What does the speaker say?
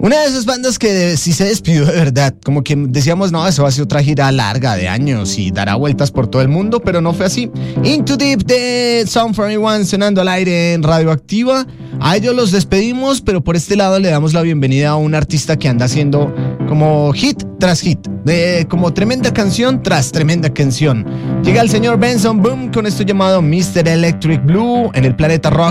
Una de esas bandas que sí se despidió de verdad, como que decíamos, no, eso va a ser otra gira larga de años y dará vueltas por todo el mundo, pero no fue así. Into Deep de Sound for Everyone sonando al aire en Radioactiva. A ellos los despedimos, pero por este lado le damos la bienvenida a un artista que anda haciendo como hit tras hit, como tremenda canción tras tremenda canción. Llega el señor Benson Boom con esto llamado Mr. Electric Blue en el Planeta Rock.